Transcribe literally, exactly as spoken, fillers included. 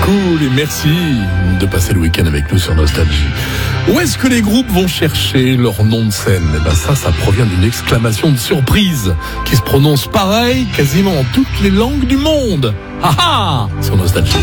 Cool et merci de passer le week-end avec nous sur Nostalgie. Où est-ce que les groupes vont chercher leur nom de scène? Eh ben ça, ça provient d'une exclamation de surprise qui se prononce pareil quasiment en toutes les langues du monde. Ah ah, sur Nostalgie.